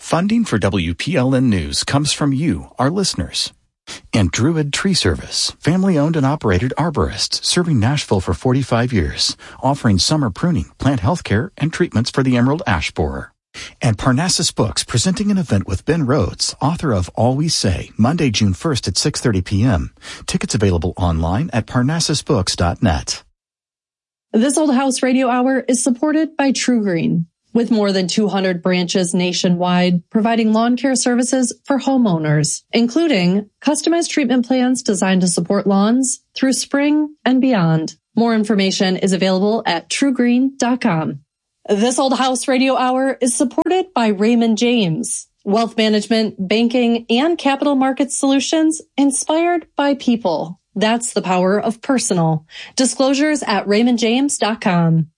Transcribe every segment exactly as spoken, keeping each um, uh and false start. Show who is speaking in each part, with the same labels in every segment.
Speaker 1: Funding for W P L N News comes from you, our listeners. And Druid Tree Service, family-owned and operated arborist, serving Nashville for forty-five years, offering summer pruning, plant health care, and treatments for the emerald ash borer. And Parnassus Books, presenting an event with Ben Rhodes, author of All We Say, Monday, June first at six thirty p.m. Tickets available online at parnassus books dot net.
Speaker 2: This Old House Radio Hour is supported by True Green. With more than two hundred branches nationwide, providing lawn care services for homeowners, including customized treatment plans designed to support lawns through spring and beyond. More information is available at true green dot com. This Old House Radio Hour is supported by Raymond James. Wealth management, banking, and capital markets solutions inspired by people. That's the power of personal. Disclosures at raymond james dot com.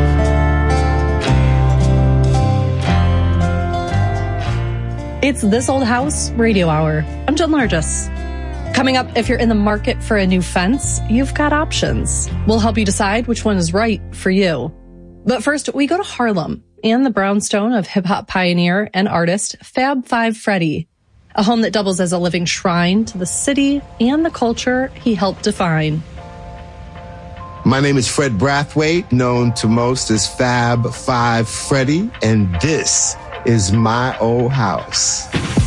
Speaker 2: It's This Old House Radio Hour. I'm Jen Largis. Coming up, if you're in the market for a new fence, you've got options. We'll help you decide which one is right for you. But first, we go to Harlem and the brownstone of hip-hop pioneer and artist Fab Five Freddy, a home that doubles as a living shrine to the city and the culture he helped define.
Speaker 3: My name is Fred Brathwaite, known to most as Fab Five Freddy, and this is my old house.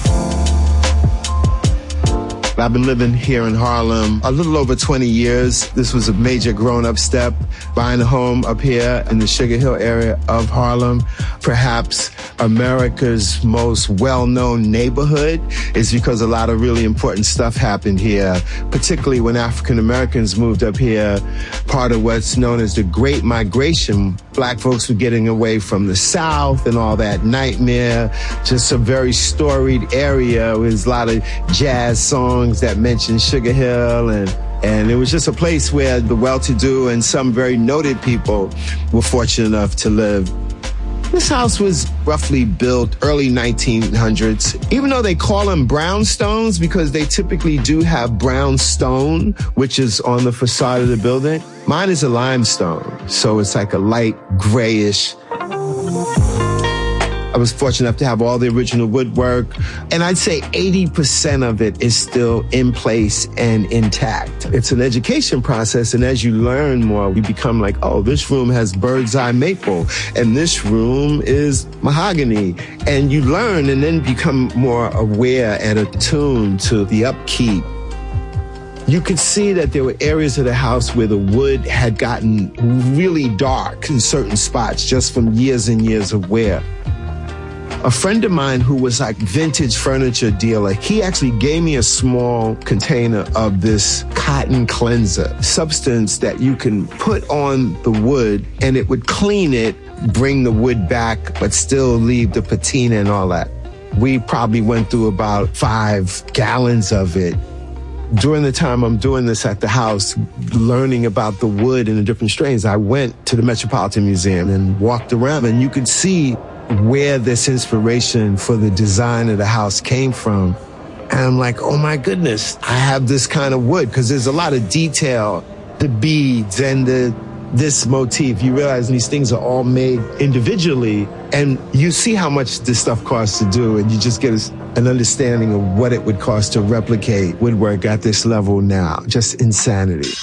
Speaker 3: I've been living here in Harlem a little over twenty years. This was a major grown-up step, buying a home up here in the Sugar Hill area of Harlem. Perhaps America's most well-known neighborhood is because a lot of really important stuff happened here, particularly when African Americans moved up here. Part of what's known as the Great Migration. Black folks were getting away from the South and all that nightmare. Just a very storied area with a lot of jazz songs that mentioned Sugar Hill, and and it was just a place where the well-to-do and some very noted people were fortunate enough to live. This house was roughly built early nineteen hundreds, even though they call them brownstones because they typically do have brown stone, which is on the facade of the building. Mine is a limestone, so it's like a light grayish. I was fortunate enough to have all the original woodwork, and I'd say eighty percent of it is still in place and intact. It's an education process, and as you learn more, you become like, oh, this room has bird's eye maple, and this room is mahogany. And you learn and then become more aware and attuned to the upkeep. You could see that there were areas of the house where the wood had gotten really dark in certain spots just from years and years of wear. A friend of mine who was like vintage furniture dealer, he actually gave me a small container of this cotton cleanser, substance that you can put on the wood and it would clean it, bring the wood back, but still leave the patina and all that. We probably went through about five gallons of it. During the time I'm doing this at the house, learning about the wood and the different strains, I went to the Metropolitan Museum and walked around, and you could see where this inspiration for the design of the house came from. And I'm like, oh my goodness, I have this kind of wood, because there's a lot of detail, the beads and the this motif. You realize these things are all made individually, and you see how much this stuff costs to do, and you just get an understanding of what it would cost to replicate woodwork at this level now. Just insanity.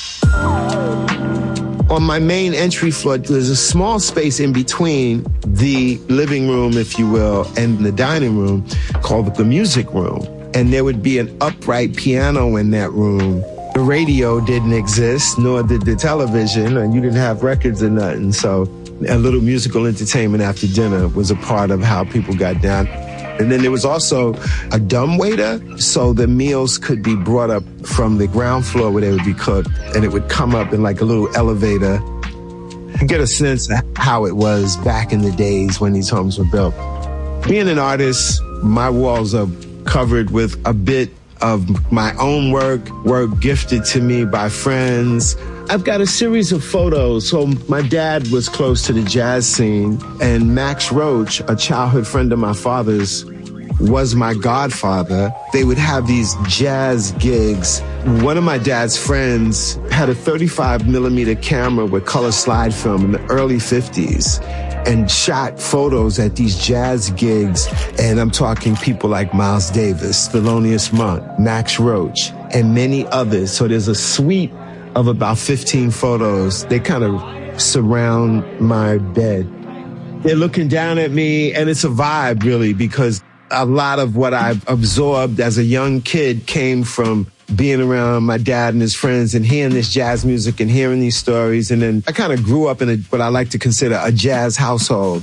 Speaker 3: On my main entry floor, there's a small space in between the living room, if you will, and the dining room called the music room. And there would be an upright piano in that room. The radio didn't exist, nor did the television, and you didn't have records or nothing. So a little musical entertainment after dinner was a part of how people got down. And then there was also a dumbwaiter, so the meals could be brought up from the ground floor where they would be cooked, and it would come up in like a little elevator. You get a sense of how it was back in the days when these homes were built. Being an artist, my walls are covered with a bit of my own work, work gifted to me by friends. I've got a series of photos. So my dad was close to the jazz scene, and Max Roach, a childhood friend of my father's, was my godfather. They would have these jazz gigs. One of my dad's friends had a thirty-five millimeter camera with color slide film in the early fifties. and shot photos at these jazz gigs. And I'm talking people like Miles Davis, Thelonious Monk, Max Roach, and many others. So there's a suite of about fifteen photos. They kind of surround my bed. They're looking down at me, and it's a vibe, really, because a lot of what I've absorbed as a young kid came from being around my dad and his friends and hearing this jazz music and hearing these stories. And then I kind of grew up in a, what I like to consider a jazz household.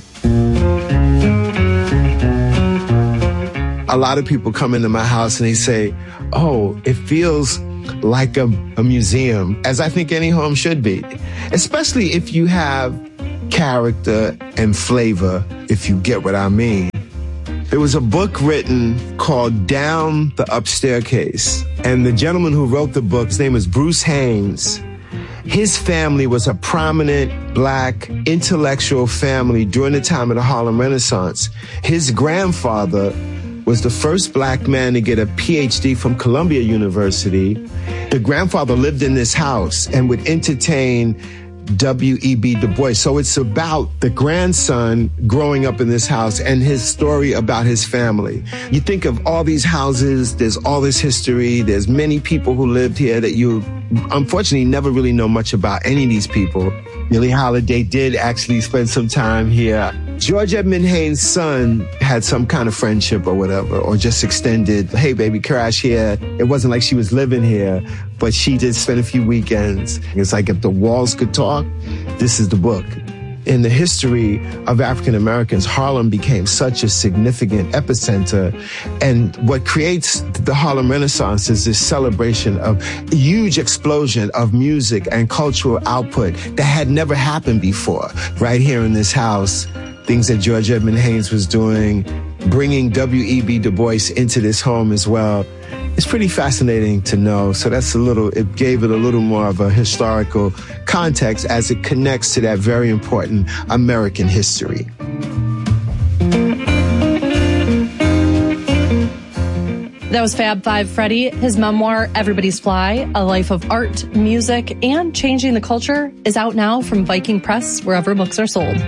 Speaker 3: A lot of people come into my house and they say, oh, it feels like a, a museum, as I think any home should be, especially if you have character and flavor, if you get what I mean. There was a book written called Down the Upstaircase, and the gentleman who wrote the book, his name is Bruce Haynes. His family was a prominent black intellectual family during the time of the Harlem Renaissance. His grandfather was the first black man to get a P H D from Columbia University. The grandfather lived in this house and would entertain W E B Du Bois. So it's about the grandson growing up in this house and his story about his family. You think of all these houses, there's all this history, there's many people who lived here that you unfortunately never really know much about any of these people. Billie Holiday did actually spend some time here. George Edmund Haynes' son had some kind of friendship or whatever, or just extended, hey, baby, crash here. It wasn't like she was living here, but she did spend a few weekends. It's like if the walls could talk, this is the book. In the history of African Americans, Harlem became such a significant epicenter. And what creates the Harlem Renaissance is this celebration of a huge explosion of music and cultural output that had never happened before. Right here in this house, things that George Edmund Haynes was doing, bringing W E B Du Bois into this home as well. It's pretty fascinating to know. So that's a little, it gave it a little more of a historical context as it connects to that very important American history.
Speaker 2: That was Fab Five Freddy. His memoir, Everybody's Fly, A Life of Art, Music, and Changing the Culture is out now from Viking Press, wherever books are sold.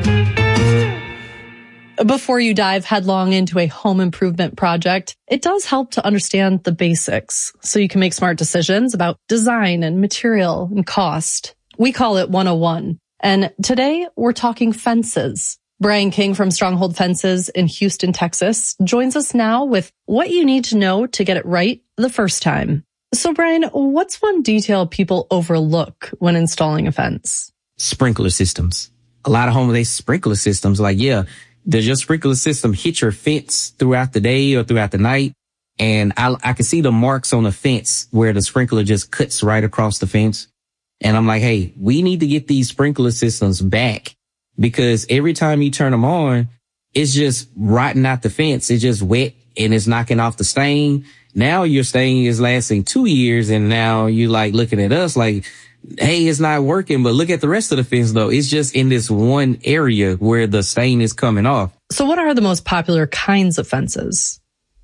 Speaker 2: Before you dive headlong into a home improvement project, it does help to understand the basics so you can make smart decisions about design and material and cost. We call it one oh one. And today we're talking fences. Brian King from Stronghold Fences in Houston, Texas, joins us now with what you need to know to get it right the first time. So Brian, what's one detail people overlook when installing a fence?
Speaker 4: Sprinkler systems. A lot of homes, they sprinkler systems like, yeah, does your sprinkler system hit your fence throughout the day or throughout the night? And I, I can see the marks on the fence where the sprinkler just cuts right across the fence. And I'm like, hey, we need to get these sprinkler systems back because every time you turn them on, it's just rotting out the fence. It's just wet and it's knocking off the stain. Now your stain is lasting two years and now you like looking at us like, hey, it's not working, but look at the rest of the fence though. It's just in this one area where the stain is coming off.
Speaker 2: So what are the most popular kinds of fences?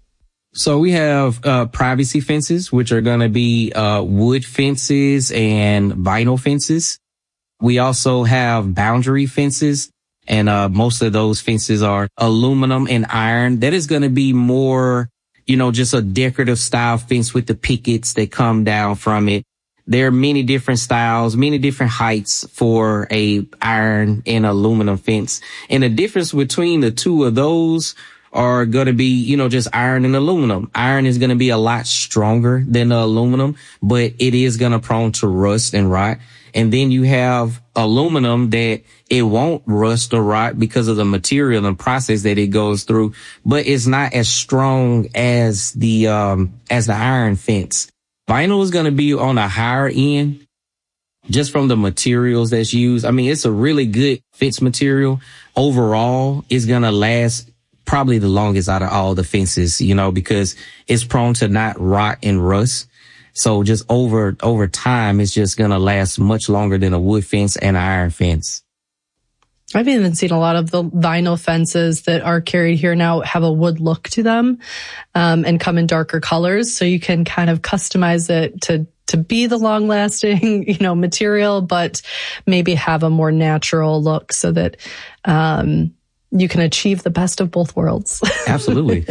Speaker 4: So we have uh privacy fences, which are going to be uh wood fences and vinyl fences. We also have boundary fences, and uh most of those fences are aluminum and iron. That is going to be more, you know, just a decorative style fence with the pickets that come down from it. There are many different styles, many different heights for a iron and aluminum fence. And the difference between the two of those are going to be, you know, just iron and aluminum. Iron is going to be a lot stronger than the aluminum, but it is going to prone to rust and rot. And then you have aluminum that it won't rust or rot because of the material and process that it goes through, but it's not as strong as the, um, as the iron fence. Vinyl is going to be on a higher end just from the materials that's used. I mean, it's a really good fence material. Overall, it's going to last probably the longest out of all the fences, you know, because it's prone to not rot and rust. So just over, over time, it's just going to last much longer than a wood fence and an iron fence.
Speaker 2: I've even seen a lot of the vinyl fences that are carried here now have a wood look to them, um, and come in darker colors. So you can kind of customize it to to be the long lasting, you know, material, but maybe have a more natural look so that, um, you can achieve the best of both worlds.
Speaker 4: Absolutely.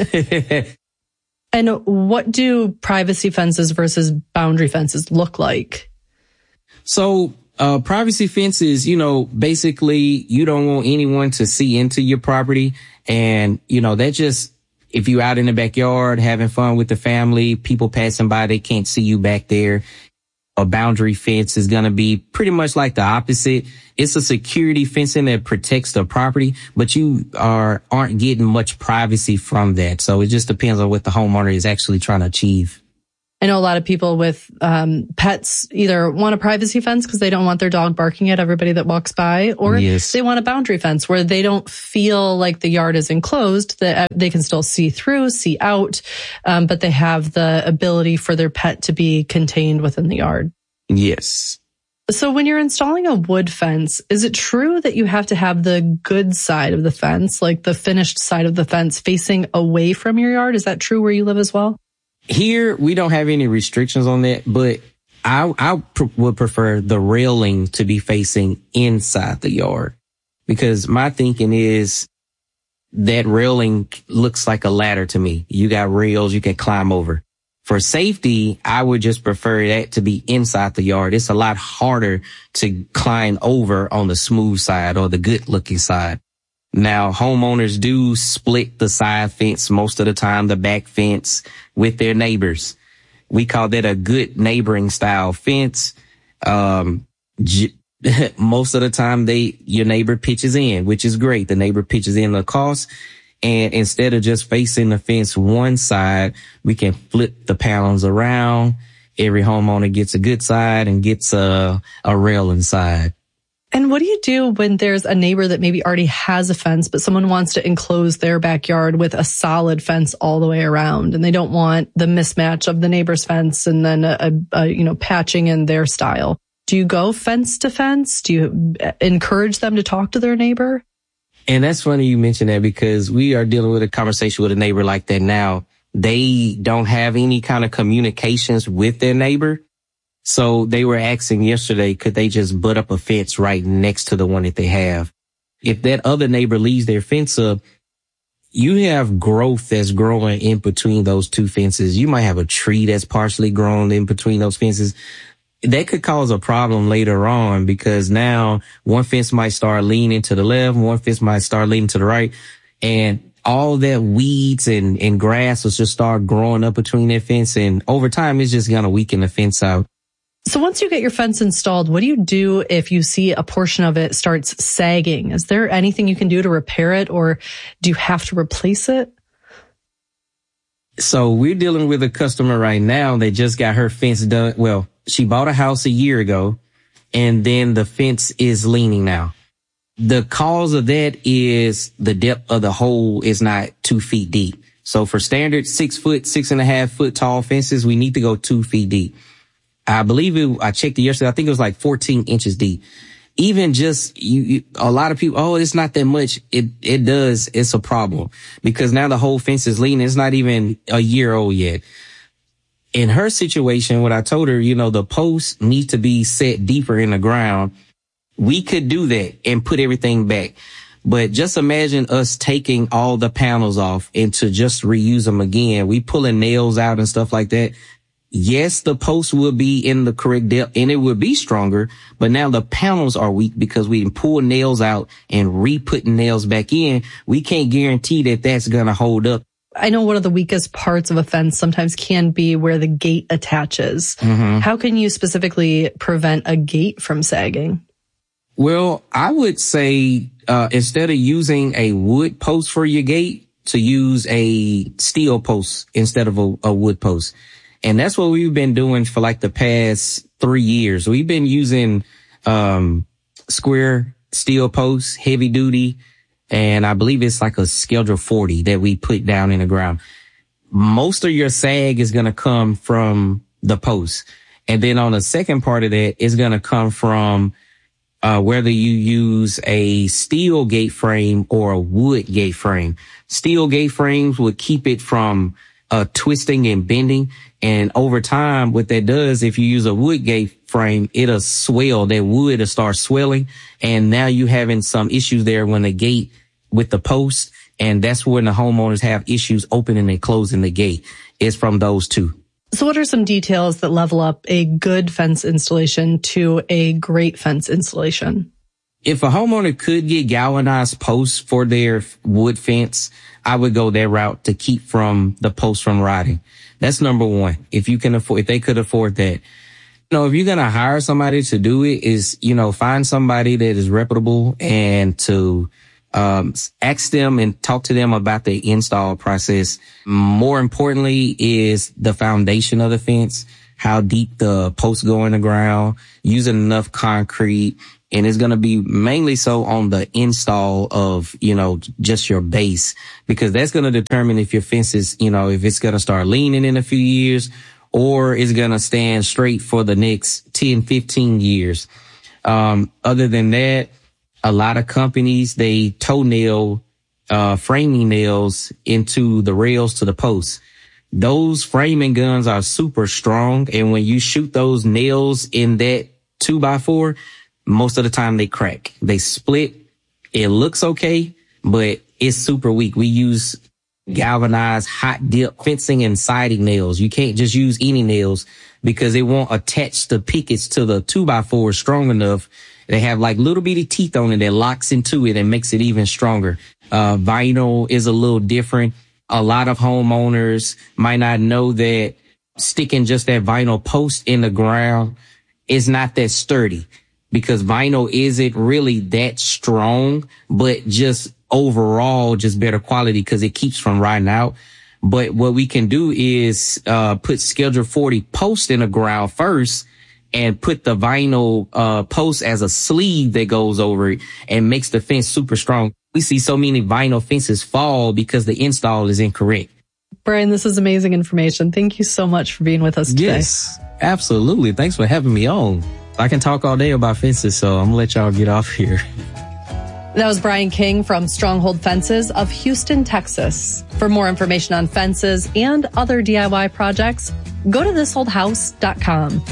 Speaker 2: And what do privacy fences versus boundary fences look like?
Speaker 4: So, uh, privacy fences, you know, basically you don't want anyone to see into your property. And, you know, that just, if you're out in the backyard having fun with the family, people passing by, they can't see you back there. A boundary fence is going to be pretty much like the opposite. It's a security fencing that protects the property, but you are, aren't getting much privacy from that. So it just depends on what the homeowner is actually trying to achieve.
Speaker 2: I know a lot of people with um, pets either want a privacy fence because they don't want their dog barking at everybody that walks by, or yes. they want a boundary fence where they don't feel like the yard is enclosed, that they can still see through, see out, um, but they have the ability for their pet to be contained within the yard.
Speaker 4: Yes.
Speaker 2: So when you're installing a wood fence, is it true that you have to have the good side of the fence, like the finished side of the fence, facing away from your yard? Is that true where you live as well?
Speaker 4: Here, we don't have any restrictions on that, but I, I pr- would prefer the railing to be facing inside the yard, because my thinking is that railing looks like a ladder to me. You got rails you can climb over. For safety, I would just prefer that to be inside the yard. It's a lot harder to climb over on the smooth side or the good looking side. Now, homeowners do split the side fence most of the time, the back fence, with their neighbors. We call that a good neighboring style fence. Um, j- most of the time they, your neighbor pitches in, which is great. The neighbor pitches in the cost. And instead of just facing the fence one side, we can flip the panels around. Every homeowner gets a good side and gets a, a railing side.
Speaker 2: And what do you do when there's a neighbor that maybe already has a fence, but someone wants to enclose their backyard with a solid fence all the way around, and they don't want the mismatch of the neighbor's fence and then a, a, a you know, patching in their style? Do you go fence to fence? Do you encourage them to talk to their neighbor?
Speaker 4: And that's funny you mention that, because we are dealing with a conversation with a neighbor like that now. They don't have any kind of communications with their neighbor. So they were asking yesterday, could they just butt up a fence right next to the one that they have? If that other neighbor leaves their fence up, you have growth that's growing in between those two fences. You might have a tree that's partially grown in between those fences. That could cause a problem later on, because now one fence might start leaning to the left, one fence might start leaning to the right, and all that weeds and, and grass will just start growing up between that fence. And over time, it's just going to weaken the fence out.
Speaker 2: So once you get your fence installed, what do you do if you see a portion of it starts sagging? Is there anything you can do to repair it, or do you have to replace it?
Speaker 4: So we're dealing with a customer right now that just got her fence done. Well, she bought a house a year ago, and then the fence is leaning now. The cause of that is the depth of the hole is not two feet deep. So for standard six foot, six and a half foot tall fences, we need to go two feet deep. I believe it, I checked it yesterday. I think it was like fourteen inches deep. Even just you, you, a lot of people, oh, it's not that much. It, it does. It's a problem, because now the whole fence is leaning. It's not even a year old yet. In her situation, what I told her, you know, the posts need to be set deeper in the ground. We could do that and put everything back. But just imagine us taking all the panels off and to just reuse them again. We pulling nails out and stuff like that. Yes, the post will be in the correct depth and it will be stronger, but now the panels are weak because we pull nails out and re-putting nails back in. We can't guarantee that that's going to hold up.
Speaker 2: I know one of the weakest parts of a fence sometimes can be where the gate attaches. Mm-hmm. How can you specifically prevent a gate from sagging?
Speaker 4: Well, I would say uh instead of using a wood post for your gate, to use a steel post instead of a, a wood post. And that's what we've been doing for like the past three years. We've been using um square steel posts, heavy duty, and I believe it's like a Schedule forty that we put down in the ground. Most of your sag is going to come from the post. And then on the second part of that, it's going to come from uh whether you use a steel gate frame or a wood gate frame. Steel gate frames would keep it from uh twisting and bending. And over time, what that does, if you use a wood gate frame, it'll swell. That wood will start swelling. And now you're having some issues there when the gate with the post. And that's when the homeowners have issues opening and closing the gate. It's from those two.
Speaker 2: So what are some details that level up a good fence installation to a great fence installation?
Speaker 4: If a homeowner could get galvanized posts for their wood fence, I would go that route to keep from the posts from rotting. That's number one. If you can afford, if they could afford that. You know, if you're going to hire somebody to do it, is, you know, find somebody that is reputable and to um ask them and talk to them about the install process. More importantly is the foundation of the fence, how deep the posts go in the ground, using enough concrete. And it's going to be mainly so on the install of, you know, just your base, because that's going to determine if your fence is, you know, if it's going to start leaning in a few years or it's going to stand straight for the next ten, fifteen years. Um, other than that, a lot of companies, they toenail, uh, framing nails into the rails to the posts. Those framing guns are super strong. And when you shoot those nails in that two by four, most of the time they crack. They split. It looks okay, but it's super weak. We use galvanized hot dip fencing and siding nails. You can't just use any nails because they won't attach the pickets to the two by four strong enough. They have like little bitty teeth on it that locks into it and makes it even stronger. Uh, vinyl is a little different. A lot of homeowners might not know that sticking just that vinyl post in the ground is not that sturdy, because vinyl isn't really that strong, but just overall just better quality because it keeps from rotting out. But what we can do is uh put Schedule forty post in the ground first and put the vinyl uh post as a sleeve that goes over it and makes the fence super strong. We see so many vinyl fences fall because the install is incorrect.
Speaker 2: Brian, this is amazing information. Thank you so much for being with us today.
Speaker 4: Yes, absolutely. Thanks for having me on. I can talk all day about fences, so I'm gonna let y'all get off here.
Speaker 2: That was Brian King from Stronghold Fences of Houston, Texas. For more information on fences and other D I Y projects, go to this old house dot com.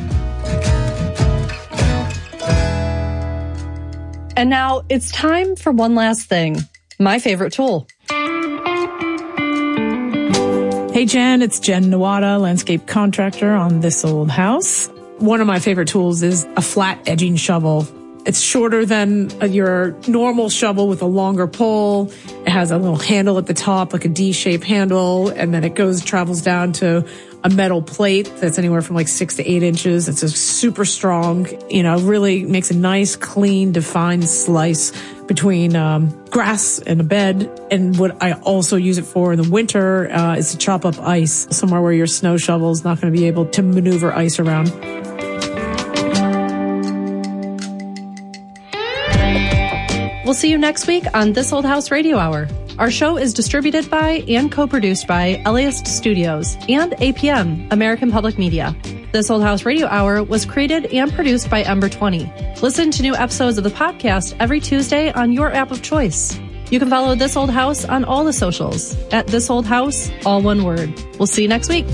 Speaker 2: And now it's time for one last thing, my favorite tool.
Speaker 5: Hey Jen, it's Jen Nawada, landscape contractor on This Old House. One of my favorite tools is a flat edging shovel. It's shorter than your normal shovel with a longer pole. It has a little handle at the top, like a D-shaped handle, and then it goes, travels down to a metal plate that's anywhere from like six to eight inches. It's a super strong, you know, really makes a nice, clean, defined slice between um, grass and a bed. And what I also use it for in the winter uh, is to chop up ice somewhere where your snow shovel is not going to be able to maneuver ice around.
Speaker 2: We'll see you next week on This Old House Radio Hour. Our show is distributed by and co-produced by Eliast Studios and A P M, American Public Media. This Old House Radio Hour was created and produced by Ember twenty. Listen to new episodes of the podcast every Tuesday on your app of choice. You can follow This Old House on all the socials at This Old House, all one word. We'll see you next week.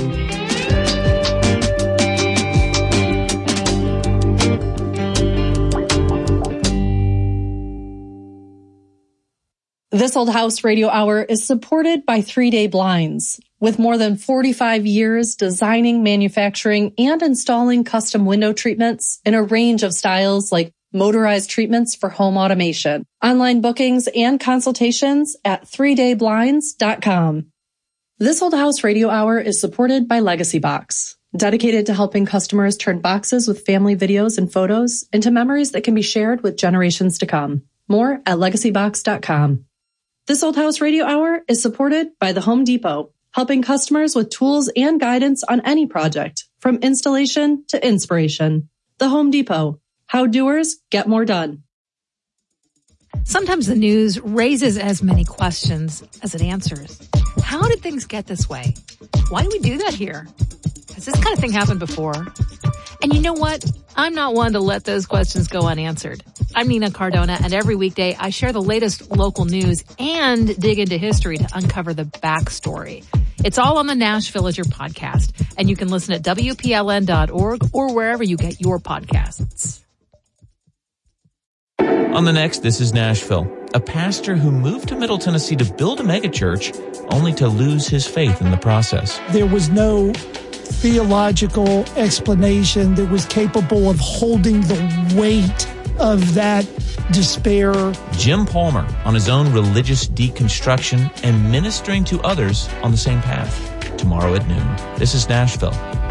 Speaker 2: This Old House Radio Hour is supported by Three Day Blinds. With more than forty-five years designing, manufacturing, and installing custom window treatments in a range of styles like motorized treatments for home automation. Online bookings and consultations at three day blinds dot com. This Old House Radio Hour is supported by Legacy Box, dedicated to helping customers turn boxes with family videos and photos into memories that can be shared with generations to come. More at legacy box dot com. This Old House Radio Hour is supported by the Home Depot, helping customers with tools and guidance on any project, from installation to inspiration. The Home Depot. How doers get more done.
Speaker 6: Sometimes the news raises as many questions as it answers. How did things get this way? Why do we do that here? Has this kind of thing happened before? And you know what? I'm not one to let those questions go unanswered. I'm Nina Cardona, and every weekday I share the latest local news and dig into history to uncover the backstory. It's all on the Nash Villager podcast, and you can listen at W P L N dot org or wherever you get your podcasts.
Speaker 7: On the next, This is Nashville, a pastor who moved to Middle Tennessee to build a megachurch only to lose his faith in the process.
Speaker 8: There was no theological explanation that was capable of holding the weight of that despair.
Speaker 7: Jim Palmer on his own religious deconstruction and ministering to others on the same path. Tomorrow at noon. This is Nashville